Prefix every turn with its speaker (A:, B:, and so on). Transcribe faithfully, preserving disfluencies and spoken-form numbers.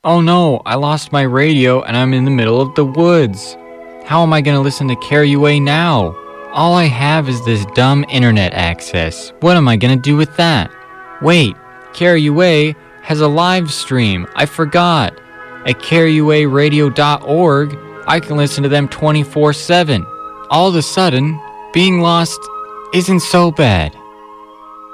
A: Oh no, I lost my radio and I'm in the middle of the woods. How am I going to listen to K R U A now? All I have is this dumb internet access. What am I going to do with that? Wait, K R U A has a live stream. I forgot. At K R U A radio dot org, I can listen to them twenty-four seven. All of a sudden, being lost isn't so bad.